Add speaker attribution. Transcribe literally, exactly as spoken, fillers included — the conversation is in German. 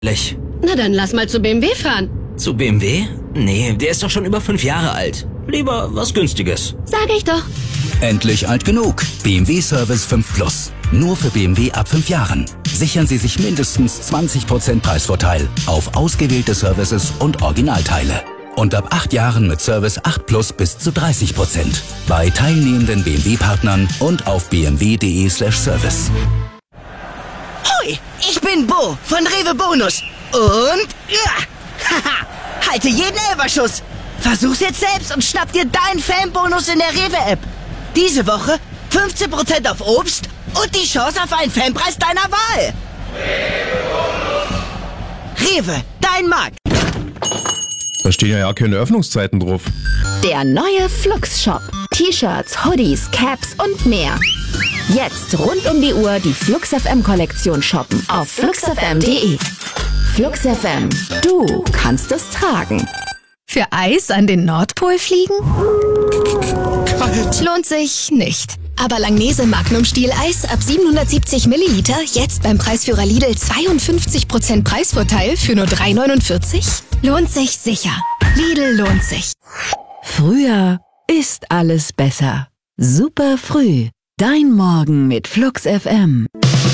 Speaker 1: Lech.
Speaker 2: Na dann lass mal zu B M W fahren.
Speaker 1: Zu B M W? Nee, der ist doch schon über fünf Jahre alt. Lieber was Günstiges.
Speaker 2: Sag ich doch.
Speaker 3: Endlich alt genug. B M W Service fünf Plus. Nur für B M W ab fünf Jahren. Sichern Sie sich mindestens zwanzig Prozent Preisvorteil auf ausgewählte Services und Originalteile. Und ab acht Jahren mit Service acht Plus bis zu dreißig Prozent. Bei teilnehmenden B M W-Partnern und auf b m w punkt d e slash service.
Speaker 4: Hoi, ich bin Bo von Rewe Bonus. Und... Ja, haha, halte jeden Elferschuss. Versuch's jetzt selbst und schnapp dir deinen Fanbonus in der Rewe-App. Diese Woche fünfzehn Prozent auf Obst und die Chance auf einen Fanpreis deiner Wahl. Rewe, dein Markt.
Speaker 5: Da stehen ja keine Öffnungszeiten drauf.
Speaker 6: Der neue Flux Shop. T-Shirts, Hoodies, Caps und mehr. Jetzt rund um die Uhr die Flux F M Kollektion shoppen auf flux f m punkt d e. Flux F M, du kannst es tragen.
Speaker 7: Für Eis an den Nordpol fliegen?
Speaker 5: Kalt.
Speaker 7: Lohnt sich nicht. Aber Langnese Magnum Stieleis ab siebenhundertsiebzig Milliliter jetzt beim Preisführer Lidl zweiundfünfzig Prozent Preisvorteil für nur drei neunundvierzig? Lohnt sich sicher. Lidl lohnt sich.
Speaker 6: Früher ist alles besser. Super früh. Dein Morgen mit Flux F M.